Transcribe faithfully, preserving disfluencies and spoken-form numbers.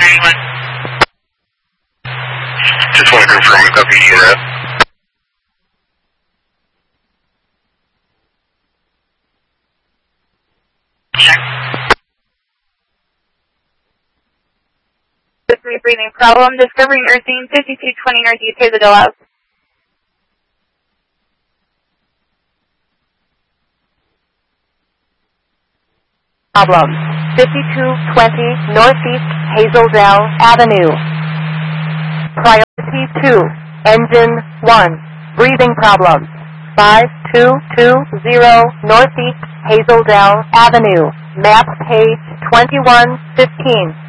Just want to confirm with W D rep. Check. With breathing problem, discovering earthing, fifty-two twenty Northeast Hazeldale House. Problem, fifty-two twenty Northeast Hazeldale Avenue. Priority two, engine one, breathing problem, five two two zero Northeast Hazeldale Avenue, map page twenty-one fifteen.